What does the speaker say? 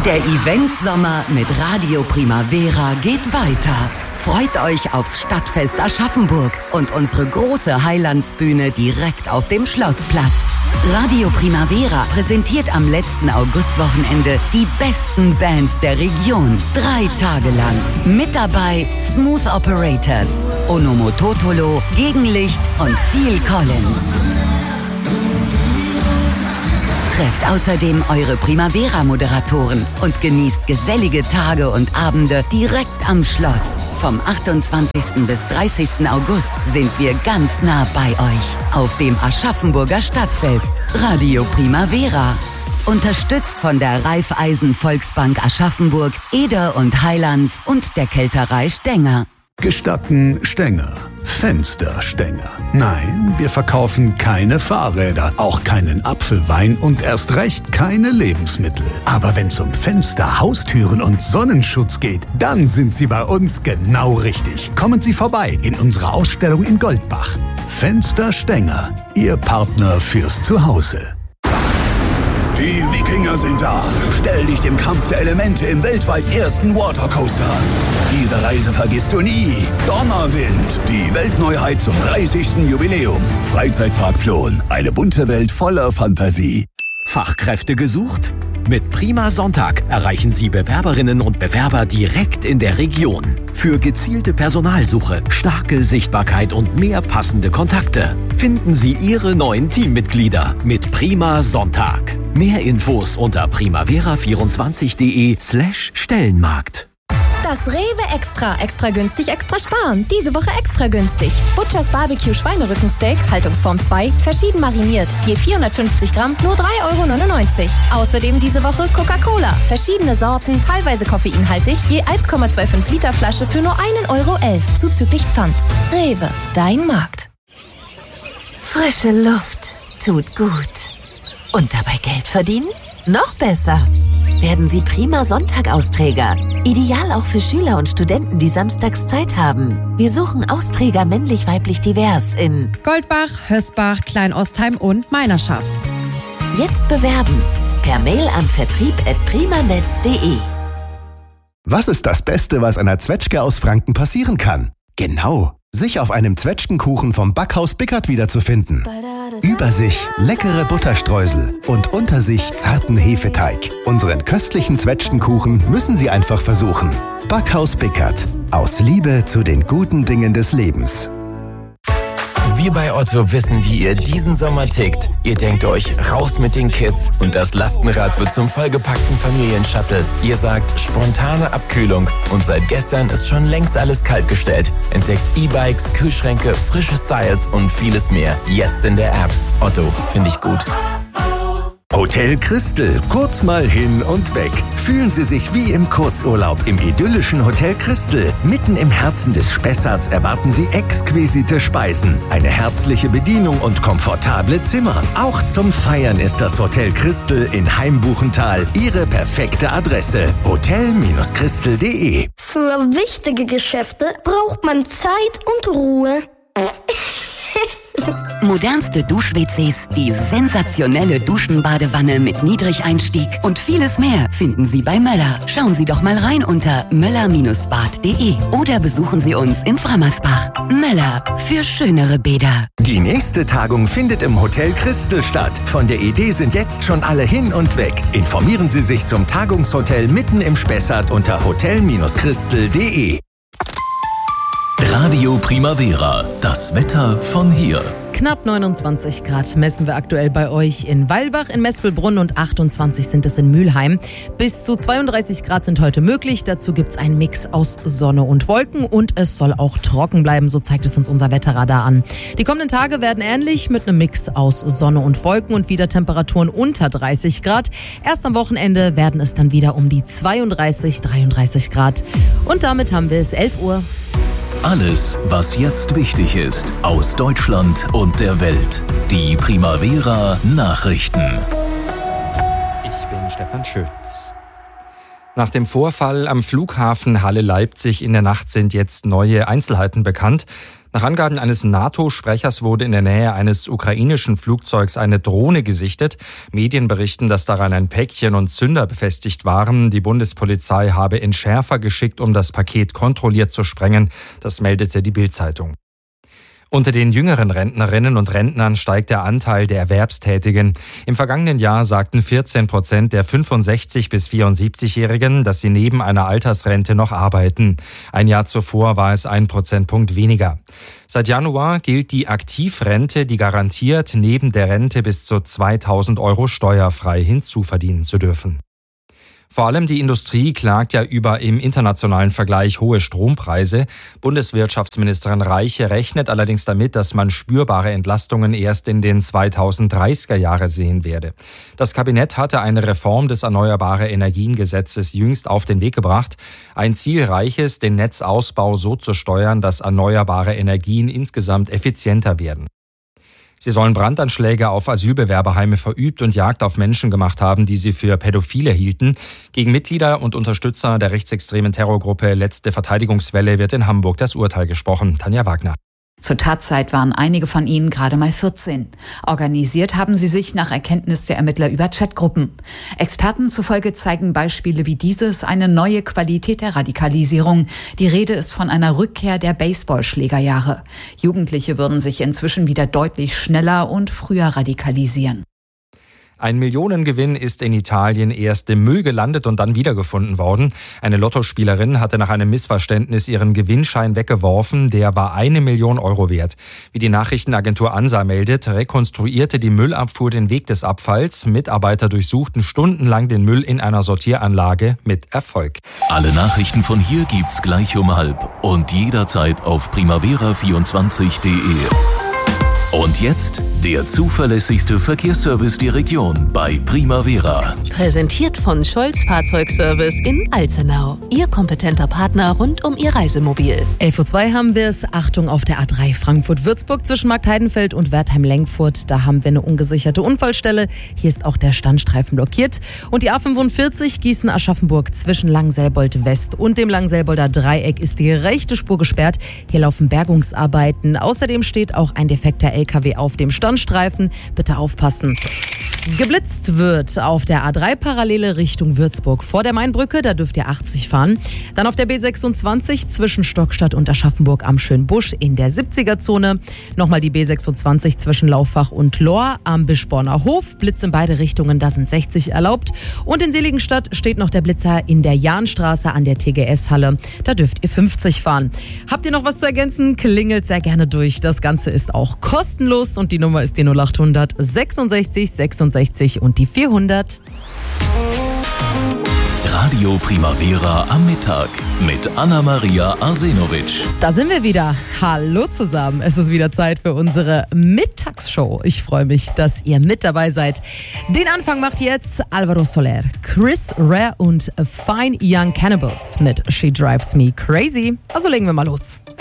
Der Event-Sommer mit Radio Primavera geht weiter. Freut euch aufs Stadtfest Aschaffenburg und unsere große Heilandsbühne direkt auf dem Schlossplatz. Radio Primavera präsentiert am letzten Augustwochenende die besten Bands der Region. 3 Tage lang. Mit dabei Smooth Operators, Onomototolo, Gegenlicht und Phil Collins. Trefft außerdem eure Primavera-Moderatoren und genießt gesellige Tage und Abende direkt am Schloss. Vom 28. bis 30. August sind wir ganz nah bei euch auf dem Aschaffenburger Stadtfest. Radio Primavera. Unterstützt von der Raiffeisen Volksbank Aschaffenburg, Eder und Heilands und der Kälterei Stenger. Gestatten Stenger. Fensterstenger. Nein, wir verkaufen keine Fahrräder, auch keinen Apfelwein und erst recht keine Lebensmittel. Aber wenn es um Fenster, Haustüren und Sonnenschutz geht, dann sind Sie bei uns genau richtig. Kommen Sie vorbei in unserer Ausstellung in Goldbach. Fensterstenger, Ihr Partner fürs Zuhause. Die Wikinger sind da. Stell dich dem Kampf der Elemente im weltweit ersten Watercoaster an. Diese Reise vergisst du nie. Donnerwind, die Weltneuheit zum 30. Jubiläum. Freizeitpark Plon, eine bunte Welt voller Fantasie. Fachkräfte gesucht? Mit Prima Sonntag erreichen Sie Bewerberinnen und Bewerber direkt in der Region. Für gezielte Personalsuche, starke Sichtbarkeit und mehr passende Kontakte finden Sie Ihre neuen Teammitglieder mit Prima Sonntag. Mehr Infos unter primavera24.de/Stellenmarkt. Das Rewe Extra günstig, extra sparen. Diese Woche extra günstig. Butchers Barbecue Schweinerückensteak, Haltungsform 2, verschieden mariniert. Je 450 Gramm, nur 3,99 €. Außerdem diese Woche Coca-Cola. Verschiedene Sorten, teilweise koffeinhaltig, je 1,25 Liter Flasche für nur 1,11 € zuzüglich Pfand. Rewe, dein Markt. Frische Luft tut gut. Und dabei Geld verdienen? Noch besser. Werden Sie Prima Sonntag-Austräger. Ideal auch für Schüler und Studenten, die samstags Zeit haben. Wir suchen Austräger männlich-weiblich divers in Goldbach, Hösbach, Kleinostheim und Meinerschaft. Jetzt bewerben. Per Mail an vertrieb@primanet.de. Was ist das Beste, was einer Zwetschge aus Franken passieren kann? Genau, sich auf einem Zwetschgenkuchen vom Backhaus Bickert wiederzufinden. Über sich leckere Butterstreusel und unter sich zarten Hefeteig. Unseren köstlichen Zwetschgenkuchen müssen Sie einfach versuchen. Backhaus Bickert. Aus Liebe zu den guten Dingen des Lebens. Wir bei Otto wissen, wie ihr diesen Sommer tickt. Ihr denkt euch, raus mit den Kids und das Lastenrad wird zum vollgepackten Familienshuttle. Ihr sagt, spontane Abkühlung und seit gestern ist schon längst alles kaltgestellt. Entdeckt E-Bikes, Kühlschränke, frische Styles und vieles mehr. Jetzt in der App. Otto, finde ich gut. Hotel Christel, kurz mal hin und weg. Fühlen Sie sich wie im Kurzurlaub im idyllischen Hotel Christel. Mitten im Herzen des Spessarts erwarten Sie exquisite Speisen, eine herzliche Bedienung und komfortable Zimmer. Auch zum Feiern ist das Hotel Christel in Heimbuchental Ihre perfekte Adresse. hotel-christel.de. Für wichtige Geschäfte braucht man Zeit und Ruhe. Modernste Dusch-WCs, die sensationelle Duschenbadewanne mit Niedrigeinstieg und vieles mehr finden Sie bei Möller. Schauen Sie doch mal rein unter möller-bad.de oder besuchen Sie uns in Frammersbach. Möller, für schönere Bäder. Die nächste Tagung findet im Hotel Christel statt. Von der Idee sind jetzt schon alle hin und weg. Informieren Sie sich zum Tagungshotel mitten im Spessart unter hotel-christel.de. Radio Primavera, das Wetter von hier. Knapp 29 Grad messen wir aktuell bei euch in Weilbach, in Mespelbrunn und 28 sind es in Mülheim. Bis zu 32 Grad sind heute möglich. Dazu gibt es einen Mix aus Sonne und Wolken und es soll auch trocken bleiben, so zeigt es uns unser Wetterradar an. Die kommenden Tage werden ähnlich mit einem Mix aus Sonne und Wolken und wieder Temperaturen unter 30 Grad. Erst am Wochenende werden es dann wieder um die 32, 33 Grad. Und damit haben wir es 11 Uhr. Alles, was jetzt wichtig ist, aus Deutschland und der Welt. Die Primavera Nachrichten. Ich bin Stefan Schütz. Nach dem Vorfall am Flughafen Halle-Leipzig in der Nacht sind jetzt neue Einzelheiten bekannt. Nach Angaben eines NATO-Sprechers wurde in der Nähe eines ukrainischen Flugzeugs eine Drohne gesichtet. Medien berichten, dass daran ein Päckchen und Zünder befestigt waren. Die Bundespolizei habe Entschärfer geschickt, um das Paket kontrolliert zu sprengen. Das meldete die Bild-Zeitung. Unter den jüngeren Rentnerinnen und Rentnern steigt der Anteil der Erwerbstätigen. Im vergangenen Jahr sagten 14% der 65- bis 74-Jährigen, dass sie neben einer Altersrente noch arbeiten. Ein Jahr zuvor war es 1 Prozentpunkt weniger. Seit Januar gilt die Aktivrente, die garantiert, neben der Rente bis zu 2.000 € steuerfrei hinzuverdienen zu dürfen. Vor allem die Industrie klagt ja über im internationalen Vergleich hohe Strompreise. Bundeswirtschaftsministerin Reiche rechnet allerdings damit, dass man spürbare Entlastungen erst in den 2030er Jahren sehen werde. Das Kabinett hatte eine Reform des Erneuerbare-Energien-Gesetzes jüngst auf den Weg gebracht. Ein Ziel Reiches, den Netzausbau so zu steuern, dass erneuerbare Energien insgesamt effizienter werden. Sie sollen Brandanschläge auf Asylbewerberheime verübt und Jagd auf Menschen gemacht haben, die sie für Pädophile hielten. Gegen Mitglieder und Unterstützer der rechtsextremen Terrorgruppe Letzte Verteidigungswelle wird in Hamburg das Urteil gesprochen. Tanja Wagner. Zur Tatzeit waren einige von ihnen gerade mal 14. Organisiert haben sie sich nach Erkenntnis der Ermittler über Chatgruppen. Experten zufolge zeigen Beispiele wie dieses eine neue Qualität der Radikalisierung. Die Rede ist von einer Rückkehr der Baseballschlägerjahre. Jugendliche würden sich inzwischen wieder deutlich schneller und früher radikalisieren. Ein Millionengewinn ist in Italien erst im Müll gelandet und dann wiedergefunden worden. Eine Lottospielerin hatte nach einem Missverständnis ihren Gewinnschein weggeworfen. Der war 1 Million € wert. Wie die Nachrichtenagentur ANSA meldet, rekonstruierte die Müllabfuhr den Weg des Abfalls. Mitarbeiter durchsuchten stundenlang den Müll in einer Sortieranlage mit Erfolg. Alle Nachrichten von hier gibt's gleich um 12:30 und jederzeit auf primavera24.de. Und jetzt der zuverlässigste Verkehrsservice der Region bei Primavera. Präsentiert von Scholz Fahrzeugservice in Alzenau. Ihr kompetenter Partner rund um Ihr Reisemobil. 11:02 haben wir es. Achtung auf der A3 Frankfurt-Würzburg zwischen Marktheidenfeld und Wertheim-Lenkfurt. Da haben wir eine ungesicherte Unfallstelle. Hier ist auch der Standstreifen blockiert. Und die A45 Gießen-Aschaffenburg zwischen Langselbold-West und dem Langselbolder Dreieck ist die rechte Spur gesperrt. Hier laufen Bergungsarbeiten. Außerdem steht auch ein defekter LKW auf dem Standstreifen. Bitte aufpassen. Geblitzt wird auf der A3-Parallele Richtung Würzburg. Vor der Mainbrücke, da dürft ihr 80 fahren. Dann auf der B26 zwischen Stockstadt und Aschaffenburg am Schönbusch in der 70er-Zone. Nochmal die B26 zwischen Lauffach und Lohr am Bischborner Hof. Blitz in beide Richtungen, da sind 60 erlaubt. Und in Seligenstadt steht noch der Blitzer in der Jahnstraße an der TGS-Halle. Da dürft ihr 50 fahren. Habt ihr noch was zu ergänzen? Klingelt sehr gerne durch. Das Ganze ist auch kostenlos und die Nummer ist die 0800 66 66 und die 400. Radio Primavera am Mittag mit Anna-Maria Arsenovic. Da sind wir wieder. Hallo zusammen. Es ist wieder Zeit für unsere Mittagsshow. Ich freue mich, dass ihr mit dabei seid. Den Anfang macht jetzt Alvaro Soler, Chris Rea und Fine Young Cannibals mit She Drives Me Crazy. Also legen wir mal los.